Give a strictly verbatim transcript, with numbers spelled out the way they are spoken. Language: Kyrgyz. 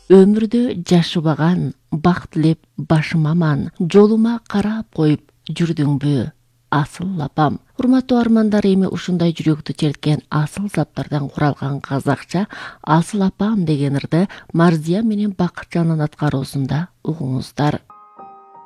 Өмүрдө жашыбаган, бак тилеп башым аман, жолума карап коюп жүрдүңбү асыл апам. Урматтуу армандар, эми ушундай жүрөктү черткен асыл заптардан куралган казакча Асыл апам деген ырды Марзия менен Бакытжандын аткаруусунда угуңуздар.